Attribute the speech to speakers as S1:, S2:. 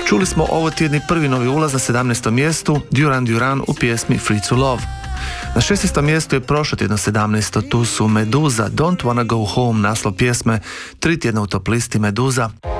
S1: Čuli smo ovo tjedni prvi novi ulaz na 17. mjestu Duran Duran u pjesmi Free to Love. Na 16. mjestu je prošlo tjedno 17. Tu su Meduza, Don't Wanna Go Home, naslov pjesme, 3 tjedna u top listi Meduza.